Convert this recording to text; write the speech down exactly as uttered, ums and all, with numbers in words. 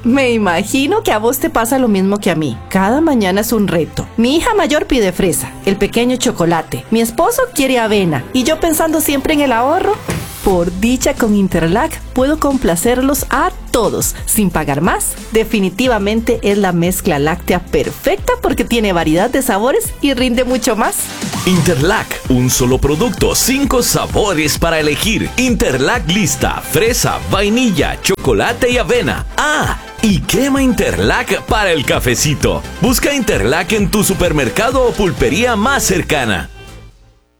Me imagino que a vos te pasa lo mismo que a mí. Cada mañana es un reto. Mi hija mayor pide fresa, el pequeño chocolate, mi esposo quiere avena y yo pensando siempre en el ahorro. Por dicha, con Interlac puedo complacerlos a todos sin pagar más. Definitivamente es la mezcla láctea perfecta porque tiene variedad de sabores y rinde mucho más. Interlac, un solo producto, cinco sabores para elegir. Interlac lista, fresa, vainilla, chocolate y avena. ¡Ah! Y crema Interlac para el cafecito. Busca Interlac en tu supermercado o pulpería más cercana.